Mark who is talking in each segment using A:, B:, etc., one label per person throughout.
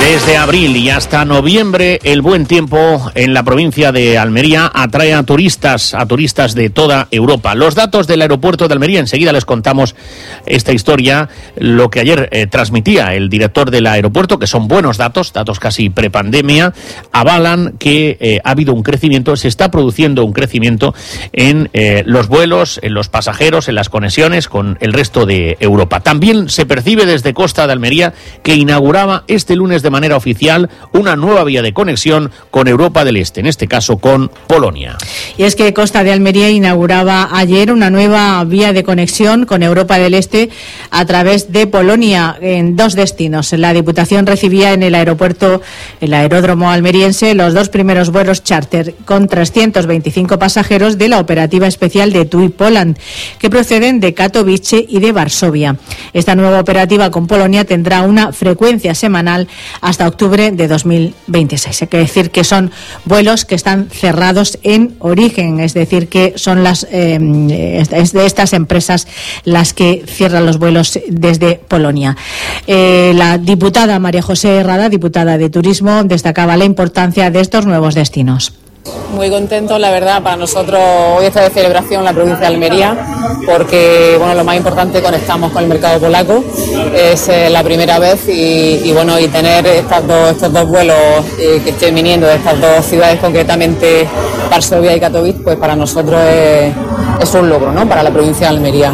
A: Desde abril y hasta noviembre, el buen tiempo en la provincia de Almería atrae a turistas de toda Europa. Los datos del aeropuerto de Almería, enseguida les contamos esta historia, lo que ayer transmitía el director del aeropuerto, que son buenos datos casi prepandemia, avalan que ha habido un crecimiento, se está produciendo un crecimiento en los vuelos, en los pasajeros, en las conexiones con el resto de Europa. También se percibe desde Costa de Almería que inauguraba este lunes de manera oficial una nueva vía de conexión con Europa del Este, en este caso con Polonia.
B: Y es que Costa de Almería inauguraba ayer una nueva vía de conexión con Europa del Este a través de Polonia en 2 destinos. La Diputación recibía en el aeródromo almeriense los 2 primeros vuelos charter con 325 pasajeros de la operativa especial de TUI Poland, que proceden de Katowice y de Varsovia. Esta nueva operativa con Polonia tendrá una frecuencia semanal hasta octubre de 2026. Hay que decir que son vuelos que están cerrados en origen, es decir, que son de estas empresas las que cierran los vuelos desde Polonia. La diputada María José Herrada, diputada de Turismo, destacaba la importancia de estos nuevos destinos.
C: Muy contentos, la verdad, para nosotros hoy está de celebración la provincia de Almería, porque lo más importante, conectamos con el mercado polaco, es la primera vez y tener estos dos vuelos que estén viniendo de estas 2 ciudades, concretamente Varsovia y Katowice, pues para nosotros es un logro, ¿no?, para la provincia de Almería.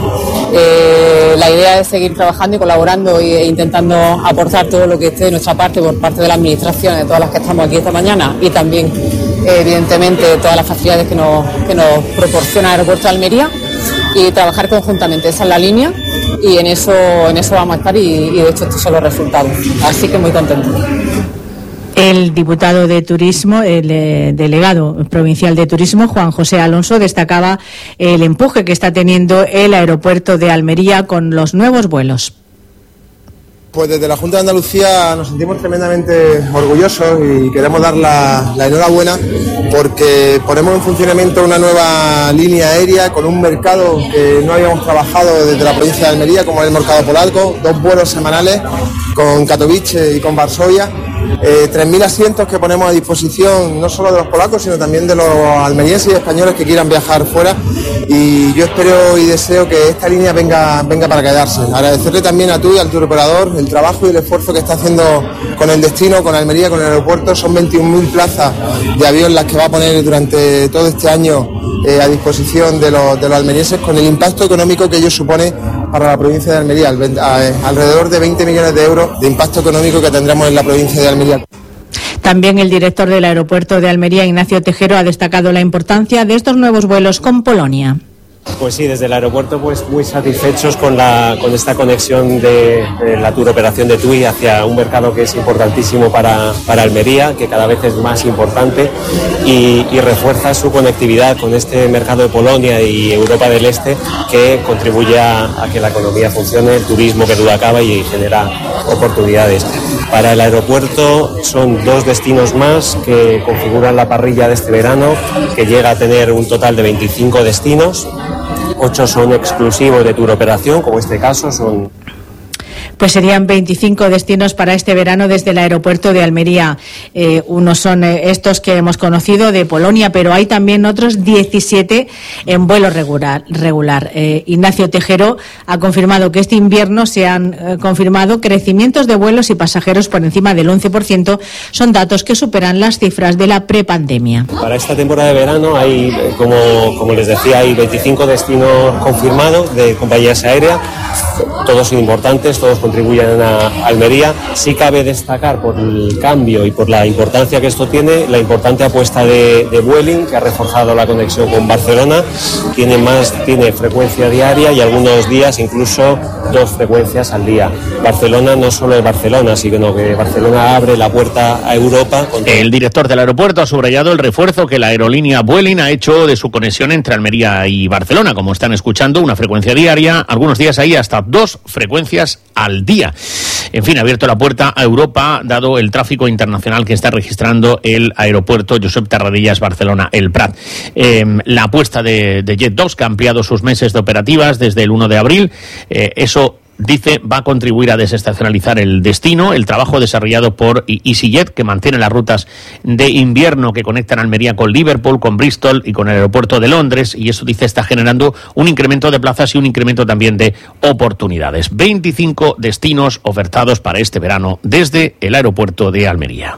C: La idea es seguir trabajando y colaborando e intentando aportar todo lo que esté de nuestra parte, por parte de la administración, de todas las que estamos aquí esta mañana, y también evidentemente todas las facilidades que nos proporciona el aeropuerto de Almería, y trabajar conjuntamente. Esa es la línea y en eso vamos a estar, y de hecho estos son los resultados, así que muy contentos.
B: El diputado de Turismo, el delegado provincial de Turismo, Juan José Alonso, destacaba el empuje que está teniendo el aeropuerto de Almería con los nuevos vuelos.
D: Pues desde la Junta de Andalucía nos sentimos tremendamente orgullosos y queremos dar la enhorabuena porque ponemos en funcionamiento una nueva línea aérea con un mercado que no habíamos trabajado desde la provincia de Almería, como es el mercado polaco, 2 vuelos semanales con Katowice y con Varsovia, 3.000 asientos que ponemos a disposición no solo de los polacos, sino también de los almerienses y españoles que quieran viajar fuera, y yo espero y deseo que esta línea venga para quedarse. Agradecerle también a tú y al turoperador el trabajo y el esfuerzo que está haciendo con el destino, con Almería, con el aeropuerto. Son 21.000 plazas de avión las que va a poner durante todo este año a disposición de los almerienses, con el impacto económico que ello supone para la provincia de Almería, alrededor de 20 millones de euros de impacto económico que tendremos en la provincia de Almería.
B: También el director del aeropuerto de Almería, Ignacio Tejero, ha destacado la importancia de estos nuevos vuelos con Polonia.
E: Pues sí, desde el aeropuerto pues muy satisfechos con esta conexión de la turoperación de TUI hacia un mercado que es importantísimo para Almería, que cada vez es más importante y refuerza su conectividad con este mercado de Polonia y Europa del Este, que contribuye a que la economía funcione, el turismo que duda acaba y genera oportunidades. Para el aeropuerto son 2 destinos más que configuran la parrilla de este verano, que llega a tener un total de 25 destinos. 8 son exclusivos de turoperación, como este caso son...
B: Pues serían 25 destinos para este verano desde el aeropuerto de Almería. Unos son estos que hemos conocido de Polonia, pero hay también otros 17 en vuelo regular. Ignacio Tejero ha confirmado que este invierno se han confirmado crecimientos de vuelos y pasajeros por encima del 11%. Son datos que superan las cifras de la prepandemia.
E: Para esta temporada de verano hay, como les decía, hay 25 destinos confirmados de compañías aéreas. Todos son importantes, todos contribuyen a Almería. Sí cabe destacar, por el cambio y por la importancia que esto tiene, la importante apuesta de Vueling, que ha reforzado la conexión con Barcelona. Tiene frecuencia diaria y algunos días incluso 2 frecuencias al día. Barcelona no solo es Barcelona, sino que Barcelona abre la puerta a Europa.
A: El director del aeropuerto ha subrayado el refuerzo que la aerolínea Vueling ha hecho de su conexión entre Almería y Barcelona. Como están escuchando, una frecuencia diaria, algunos días ahí hasta 2 frecuencias al día. En fin, ha abierto la puerta a Europa, dado el tráfico internacional que está registrando el aeropuerto Josep Tarradellas Barcelona, el Prat. La apuesta de Jet2, que ha ampliado sus meses de operativas desde el 1 de abril, eso dice, va a contribuir a desestacionalizar el destino. El trabajo desarrollado por EasyJet, que mantiene las rutas de invierno que conectan Almería con Liverpool, con Bristol y con el aeropuerto de Londres, y eso, dice, está generando un incremento de plazas y un incremento también de oportunidades. 25 destinos ofertados para este verano desde el aeropuerto de Almería.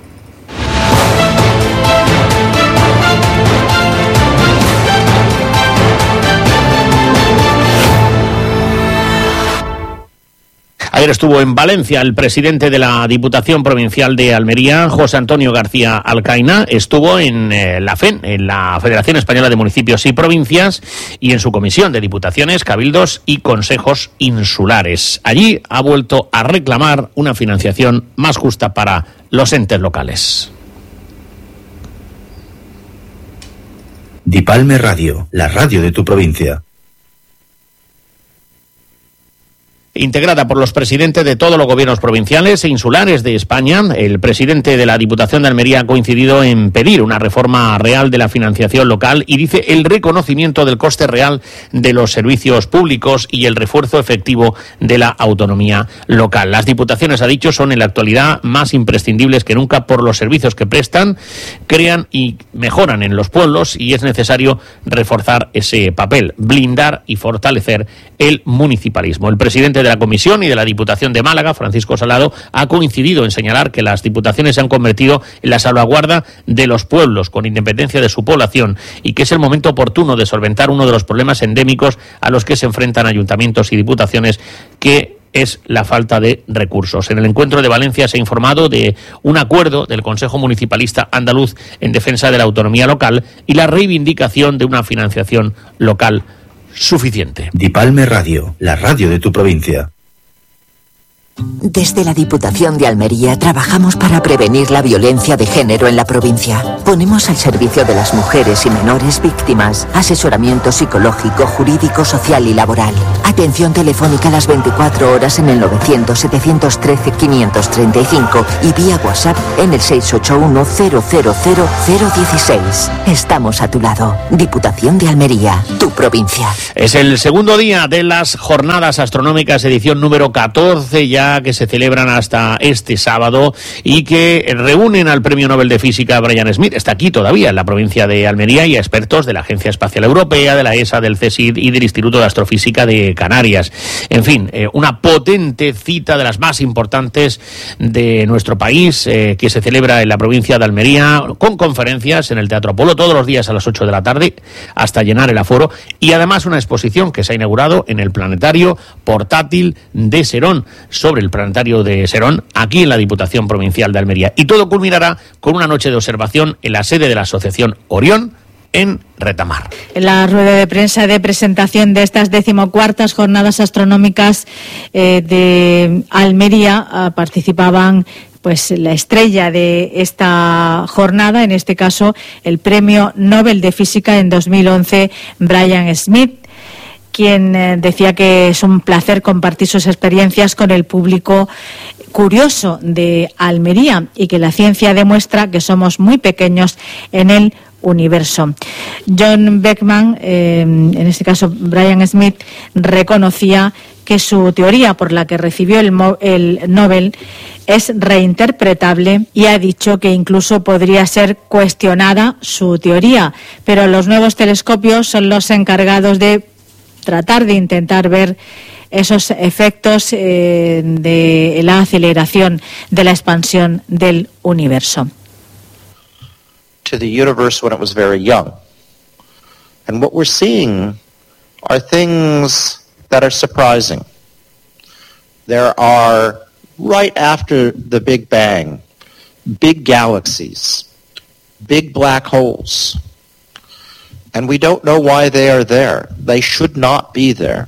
A: Ayer estuvo en Valencia el presidente de la Diputación Provincial de Almería, José Antonio García Alcaina. Estuvo en la FEN, en la Federación Española de Municipios y Provincias, y en su comisión de diputaciones, cabildos y consejos insulares. Allí ha vuelto a reclamar una financiación más justa para los entes locales.
F: Dipalme Radio, la radio de tu provincia.
A: Integrada por los presidentes de todos los gobiernos provinciales e insulares de España, el presidente de la Diputación de Almería ha coincidido en pedir una reforma real de la financiación local y dice el reconocimiento del coste real de los servicios públicos y el refuerzo efectivo de la autonomía local. Las diputaciones, ha dicho, son en la actualidad más imprescindibles que nunca por los servicios que prestan, crean y mejoran en los pueblos, y es necesario reforzar ese papel, blindar y fortalecer el municipalismo. El presidente de la Comisión y de la Diputación de Málaga, Francisco Salado, ha coincidido en señalar que las diputaciones se han convertido en la salvaguarda de los pueblos, con independencia de su población, y que es el momento oportuno de solventar uno de los problemas endémicos a los que se enfrentan ayuntamientos y diputaciones, que es la falta de recursos. En el encuentro de Valencia se ha informado de un acuerdo del Consejo Municipalista Andaluz en defensa de la autonomía local y la reivindicación de una financiación local suficiente.
F: Dipalme Radio, la radio de tu provincia.
G: Desde la Diputación de Almería trabajamos para prevenir la violencia de género en la provincia. Ponemos al servicio de las mujeres y menores víctimas asesoramiento psicológico, jurídico, social y laboral. Atención telefónica las 24 horas en el 900-713-535 y vía WhatsApp en el 681-000-016. Estamos a tu lado. Diputación de Almería, tu provincia.
A: Es el segundo día de las Jornadas Astronómicas, edición número 14 ya, que se celebran hasta este sábado y que reúnen al Premio Nobel de Física Brian Smith. Está aquí todavía en la provincia de Almería, y a expertos de la Agencia Espacial Europea, de la ESA, del CSIC y del Instituto de Astrofísica de Canarias. En fin, una potente cita de las más importantes de nuestro país, que se celebra en la provincia de Almería, con conferencias en el Teatro Apolo todos los días a las 8 de la tarde hasta llenar el aforo, y además una exposición que se ha inaugurado en el Planetario Portátil de Serón, sobre el Planetario de Serón, aquí en la Diputación Provincial de Almería. Y todo culminará con una noche de observación en la sede de la Asociación Orión, en Retamar.
B: En la rueda de prensa de presentación de estas 14ª Jornadas Astronómicas de Almería participaban pues la estrella de esta jornada, en este caso el Premio Nobel de Física en 2011, Brian Smith, quien decía que es un placer compartir sus experiencias con el público curioso de Almería y que la ciencia demuestra que somos muy pequeños en el universo. John Beckman, en este caso Brian Smith, reconocía que su teoría por la que recibió el Nobel es reinterpretable, y ha dicho que incluso podría ser cuestionada su teoría, pero los nuevos telescopios son los encargados de tratar de intentar ver esos efectos de la aceleración de la expansión del universo.
H: To the universe when it was very young. And what we're seeing are things that are surprising. There are, right after the Big Bang, big galaxies, big black holes. And we don't know why they are there. They should not be there.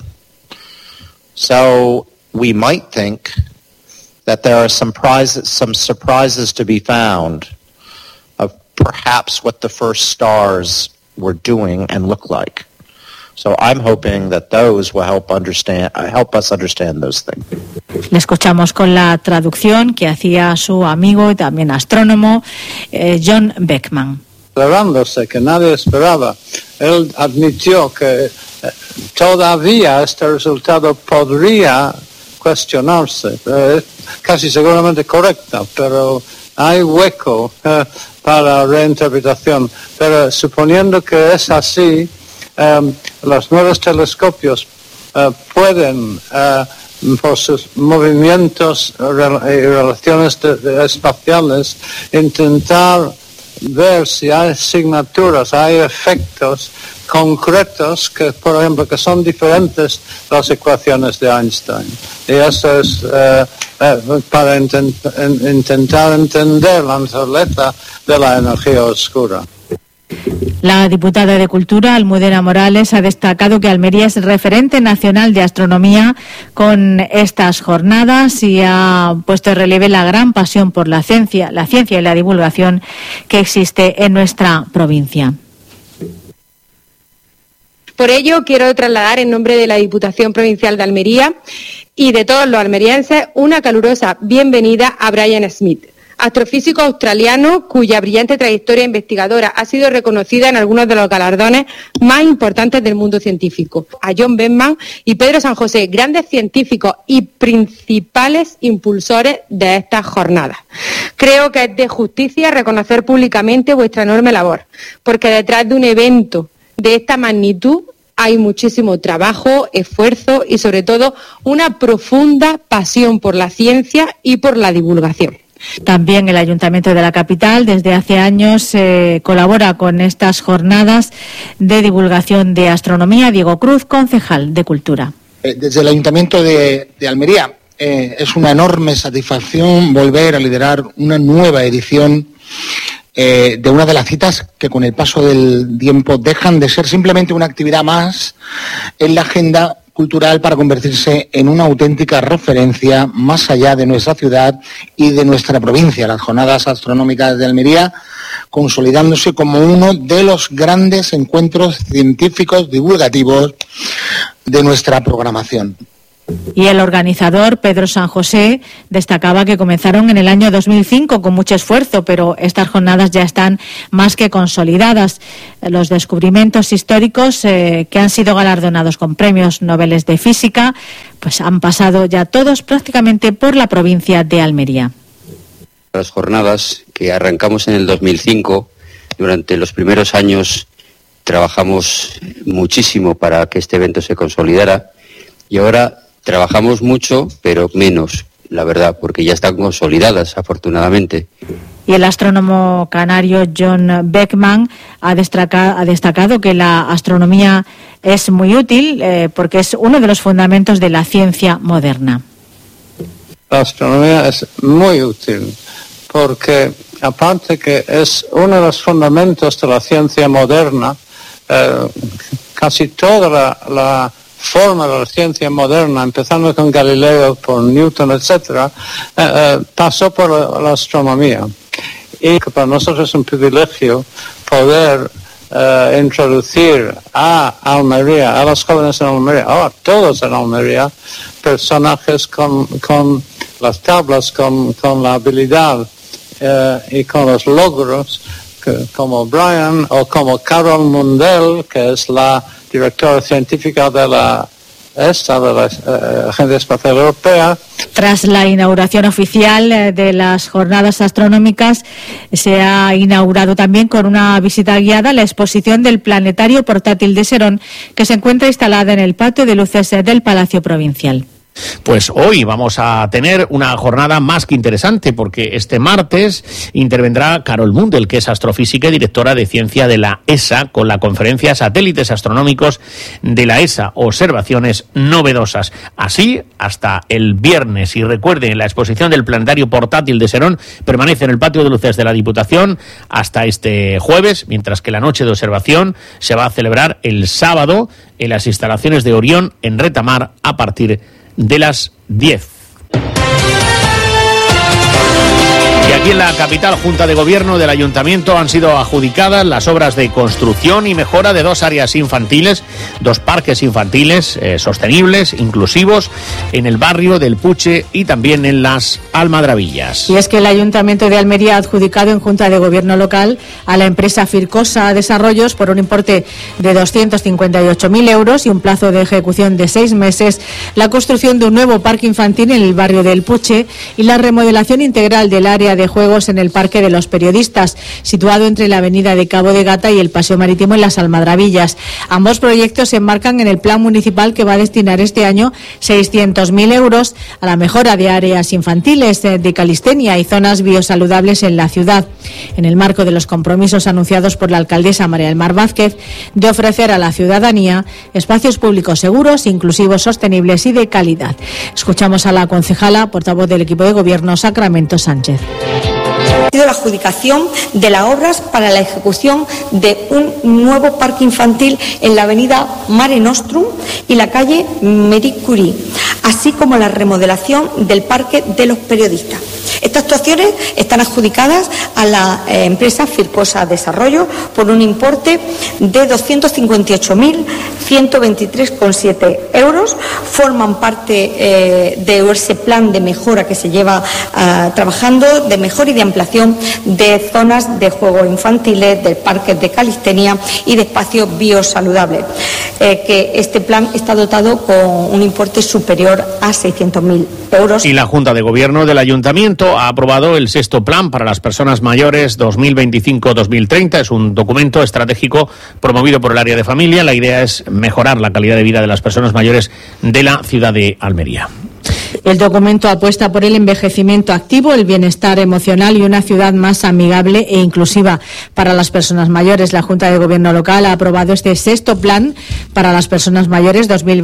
H: So we might think that there are some surprises to be found of perhaps what the first stars were doing and look like. So I'm hoping that those will help us understand those things.
B: Le escuchamos con la traducción que hacía su amigo y también astrónomo John Beckman.
I: acelerándose, que nadie esperaba. Él admitió que todavía este resultado podría cuestionarse, es casi seguramente correcta, pero hay hueco para reinterpretación. Pero suponiendo que es así, los nuevos telescopios pueden, por sus movimientos y relaciones espaciales, intentar ver si hay signaturas, hay efectos concretos que, por ejemplo, que son diferentes de las ecuaciones de Einstein. Y eso es para intentar entender la naturaleza de la energía oscura.
B: La diputada de Cultura, Almudena Morales, ha destacado que Almería es referente nacional de astronomía con estas jornadas y ha puesto en relieve la gran pasión por la ciencia y la divulgación que existe en nuestra provincia.
J: Por ello, quiero trasladar en nombre de la Diputación Provincial de Almería y de todos los almerienses una calurosa bienvenida a Brian Smith, astrofísico australiano cuya brillante trayectoria investigadora ha sido reconocida en algunos de los galardones más importantes del mundo científico. A John Beckman y Pedro San José, grandes científicos y principales impulsores de estas jornadas. Creo que es de justicia reconocer públicamente vuestra enorme labor, porque detrás de un evento de esta magnitud hay muchísimo trabajo, esfuerzo y sobre todo una profunda pasión por la ciencia y por la divulgación.
B: También el Ayuntamiento de la capital desde hace años colabora con estas jornadas de divulgación de astronomía. Diego Cruz, concejal de Cultura.
K: Desde el Ayuntamiento de Almería es una enorme satisfacción volver a liderar una nueva edición de una de las citas que con el paso del tiempo dejan de ser simplemente una actividad más en la agenda cultural para convertirse en una auténtica referencia más allá de nuestra ciudad y de nuestra provincia. Las Jornadas Astronómicas de Almería consolidándose como uno de los grandes encuentros científicos divulgativos de nuestra programación.
B: Y el organizador, Pedro San José, destacaba que comenzaron en el año 2005 con mucho esfuerzo, pero estas jornadas ya están más que consolidadas. Los descubrimientos históricos que han sido galardonados con premios Nobel de Física, pues han pasado ya todos prácticamente por la provincia de Almería.
L: Las jornadas que arrancamos en el 2005, durante los primeros años trabajamos muchísimo para que este evento se consolidara y ahora trabajamos mucho, pero menos, la verdad, porque ya están consolidadas, afortunadamente.
B: Y el astrónomo canario John Beckman ha destacado que la astronomía es muy útil porque es uno de los fundamentos de la ciencia moderna.
I: La astronomía es muy útil porque, aparte que es uno de los fundamentos de la ciencia moderna, casi toda la forma de la ciencia moderna, empezando con Galileo, por Newton, etcétera, pasó por la astronomía. Y que para nosotros es un privilegio poder introducir a Almería, a los jóvenes en Almería, a todos en Almería, personajes con las tablas, con la habilidad y con los logros, como Brian o como Carol Mundell, que es la directora científica de la Agencia Espacial Europea.
B: Tras la inauguración oficial de las jornadas astronómicas, se ha inaugurado también con una visita guiada la exposición del Planetario Portátil de Serón, que se encuentra instalada en el patio de luces del Palacio Provincial.
A: Pues hoy vamos a tener una jornada más que interesante porque este martes intervendrá Carol Mundell, que es astrofísica y directora de ciencia de la ESA, con la conferencia Satélites Astronómicos de la ESA, observaciones novedosas. Así hasta el viernes. Y recuerden, la exposición del Planetario Portátil de Serón permanece en el patio de luces de la Diputación hasta este jueves, mientras que la noche de observación se va a celebrar el sábado en las instalaciones de Orión en Retamar a partir de las 10. Y aquí en la capital, Junta de Gobierno del Ayuntamiento, han sido adjudicadas las obras de construcción y mejora de 2 áreas infantiles 2 parques infantiles sostenibles, inclusivos, en el barrio del Puche y también en las Almadrabillas.
B: Y es que el Ayuntamiento de Almería ha adjudicado en Junta de Gobierno local a la empresa Fircosa Desarrollos por un importe de 258.000 euros y un plazo de ejecución de 6 meses la construcción de un nuevo parque infantil en el barrio del Puche y la remodelación integral del área de juegos en el Parque de los Periodistas, situado entre la avenida de Cabo de Gata y el Paseo Marítimo en las Almadrabillas. Ambos proyectos se enmarcan en el plan municipal que va a destinar este año 600.000 euros a la mejora de áreas infantiles, de calistenia y zonas biosaludables en la ciudad, en el marco de los compromisos anunciados por la alcaldesa María del Mar Vázquez de ofrecer a la ciudadanía espacios públicos seguros, inclusivos, sostenibles y de calidad. Escuchamos a la concejala, portavoz del equipo de gobierno, Sacramento Sánchez.
M: Ha sido la adjudicación de las obras para la ejecución de un nuevo parque infantil en la avenida Mare Nostrum y la calle Marie Curie, así como la remodelación del Parque de los Periodistas. Estas actuaciones están adjudicadas a la empresa Fircosa Desarrollo por un importe de 258.123,7 euros. Forman parte de ese plan de mejora que se lleva trabajando, de mejora y de ampliación de zonas de juegos infantiles, de parques de calistenia y de espacios biosaludables. Que este plan está dotado con un importe superior a 600.000 euros.
A: Y la Junta de Gobierno del Ayuntamiento ha aprobado el 6º Plan para las Personas Mayores 2025-2030. Es un documento estratégico promovido por el área de familia. La idea es mejorar la calidad de vida de las personas mayores de la ciudad de Almería.
B: El documento apuesta por el envejecimiento activo, el bienestar emocional y una ciudad más amigable e inclusiva para las personas mayores. La Junta de Gobierno local ha aprobado este 6º Plan para las Personas Mayores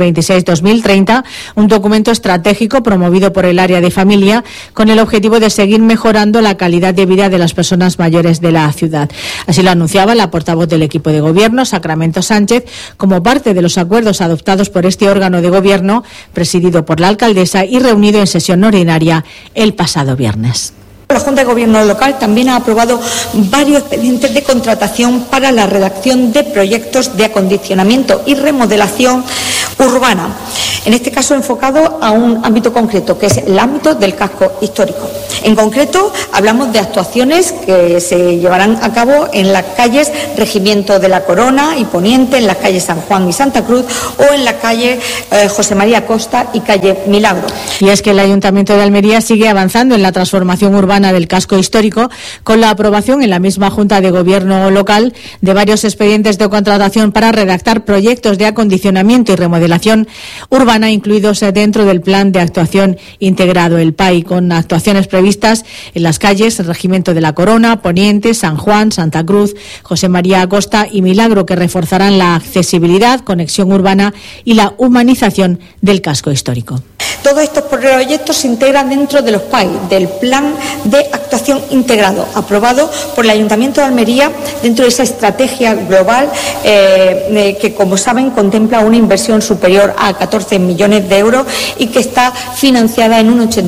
B: 2026-2030, un documento estratégico promovido por el área de familia con el objetivo de seguir mejorando la calidad de vida de las personas mayores de la ciudad. Así lo anunciaba la portavoz del equipo de gobierno, Sacramento Sánchez, como parte de los acuerdos adoptados por este órgano de gobierno, presidido por la alcaldesa y reunido en sesión ordinaria el pasado viernes.
M: La Junta de Gobierno local también ha aprobado varios expedientes de contratación para la redacción de proyectos de acondicionamiento y remodelación urbana, en este caso enfocado a un ámbito concreto, que es el ámbito del casco histórico. En concreto, hablamos de actuaciones que se llevarán a cabo en las calles Regimiento de la Corona y Poniente, en las calles San Juan y Santa Cruz o en la calle José María Costa y calle Milagro.
B: Y es que el Ayuntamiento de Almería sigue avanzando en la transformación urbana del casco histórico con la aprobación en la misma Junta de Gobierno local de varios expedientes de contratación para redactar proyectos de acondicionamiento y remodelación urbana incluidos dentro del Plan de Actuación Integrado, el PAI, con actuaciones previstas en las calles Regimiento de la Corona, Poniente, San Juan, Santa Cruz, José María Acosta y Milagro, que reforzarán la accesibilidad, conexión urbana y la humanización del casco histórico.
M: Todos estos proyectos se integran dentro de los PAI, del Plan de Actuación Integrado, aprobado por el Ayuntamiento de Almería dentro de esa estrategia global que, como saben, contempla una inversión superior a 14 millones de euros y que está financiada en un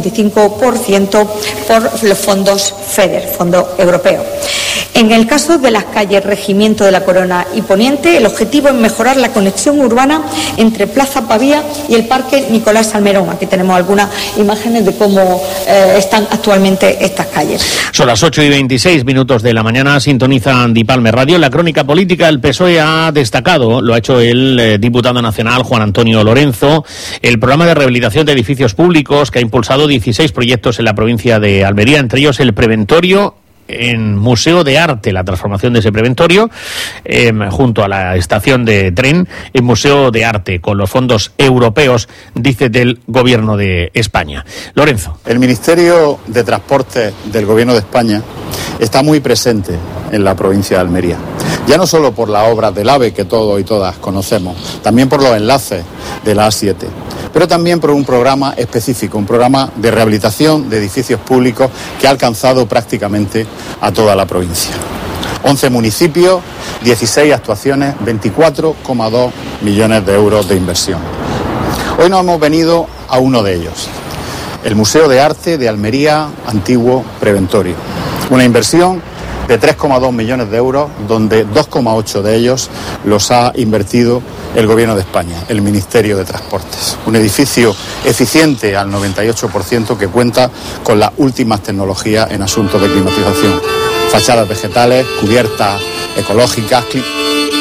M: 85% por los fondos FEDER, Fondo Europeo. En el caso de las calles Regimiento de la Corona y Poniente, el objetivo es mejorar la conexión urbana entre Plaza Pavía y el Parque Nicolás Salmerón. Aquí tenemos algunas imágenes de cómo están actualmente estas calles.
A: Son las 8:26 de la mañana, sintoniza Andy Palmer Radio. La crónica política, el PSOE ha destacado, lo ha hecho el diputado nacional Juan Antonio Lorenzo, el programa de rehabilitación de edificios públicos que ha impulsado 16 proyectos en la provincia de Almería, entre ellos el Preventorio en Museo de Arte, la transformación de ese preventorio junto a la estación de tren en Museo de Arte, con los fondos europeos, dice, del Gobierno de España. Lorenzo.
N: El Ministerio de Transporte del Gobierno de España está muy presente en la provincia de Almería, ya no solo por las obras del AVE que todos y todas conocemos, también por los enlaces de la A7, pero también por un programa específico, un programa de rehabilitación de edificios públicos que ha alcanzado prácticamente a toda la provincia. 11 municipios, 16 actuaciones, 24,2 millones de euros de inversión. Hoy nos hemos venido a uno de ellos, el Museo de Arte de Almería Antiguo Preventorio, una inversión de 3,2 millones de euros, donde 2,8 de ellos los ha invertido el Gobierno de España, el Ministerio de Transportes. Un edificio eficiente al 98% que cuenta con las últimas tecnologías en asuntos de climatización. Fachadas vegetales, cubiertas ecológicas,